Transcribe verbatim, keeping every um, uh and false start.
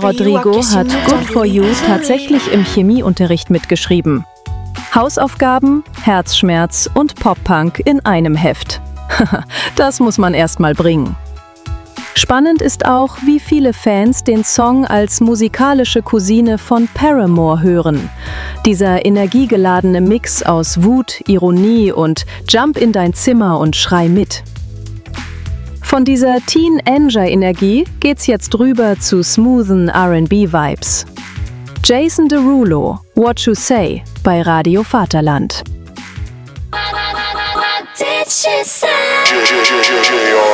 Rodrigo hat Good For You tatsächlich im Chemieunterricht mitgeschrieben. Hausaufgaben, Herzschmerz und Pop-Punk in einem Heft. Das muss man erst mal bringen. Spannend ist auch, wie viele Fans den Song als musikalische Cousine von Paramore hören. Dieser energiegeladene Mix aus Wut, Ironie und Jump in dein Zimmer und schrei mit. Von dieser Teen-Anger-Energie geht's jetzt rüber zu smoothen R and B-Vibes. Jason Derulo, What You Say bei Radio Vaterland.